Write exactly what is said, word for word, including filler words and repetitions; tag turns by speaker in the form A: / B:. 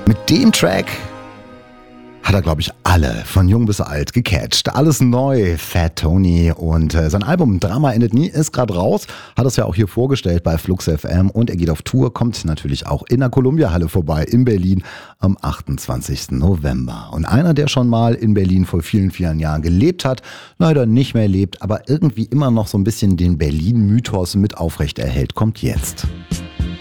A: Mit dem Track hat er, glaube ich, alle, von jung bis alt, gecatcht. Alles neu, Fat Tony. Und äh, sein Album Drama endet nie ist gerade raus. Hat es ja auch hier vorgestellt bei Flux F M. Und er geht auf Tour, kommt natürlich auch in der Columbia-Halle vorbei in Berlin am achtundzwanzigsten November. Und einer, der schon mal in Berlin vor vielen, vielen Jahren gelebt hat, leider nicht mehr lebt, aber irgendwie immer noch so ein bisschen den Berlin-Mythos mit aufrecht erhält, kommt jetzt.